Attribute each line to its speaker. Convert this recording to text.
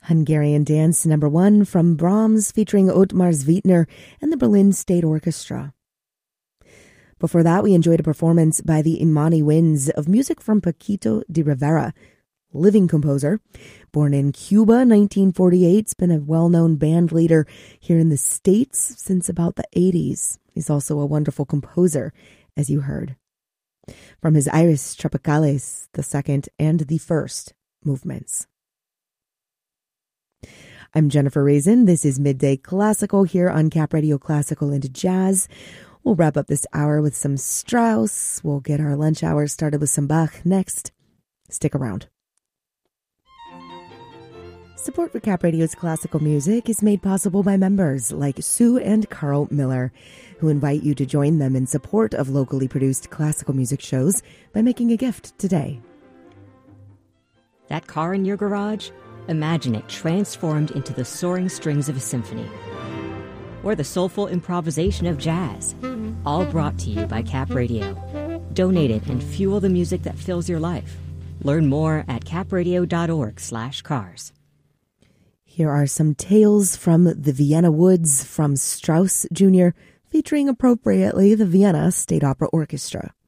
Speaker 1: Hungarian Dance number 1 from Brahms featuring Ottmar Sweetner and the Berlin State Orchestra. Before that, we enjoyed a performance by the Imani Winds of music from Paquito de Rivera, living composer. Born in Cuba, 1948, has been a well-known band leader here in the States since about the 80s. He's also a wonderful composer, as you heard. From his Iris Tropicales, the second and the first movements. I'm Jennifer Raisin. This is Midday Classical here on Cap Radio Classical and Jazz. We'll wrap up this hour with some Strauss. We'll get our lunch hour started with some Bach next. Stick around. Support for Cap Radio's classical music is made possible by members like Sue and Carl Miller, who invite you to join them in support of locally produced classical music shows by making a gift today.
Speaker 2: That car in your garage? Imagine it transformed into the soaring strings of a symphony. Or the soulful improvisation of jazz. All brought to you by Cap Radio. Donate it and fuel the music that fills your life. Learn more at capradio.org/cars.
Speaker 1: Here are some tales from the Vienna Woods from Strauss Jr., featuring appropriately the Vienna State Opera Orchestra.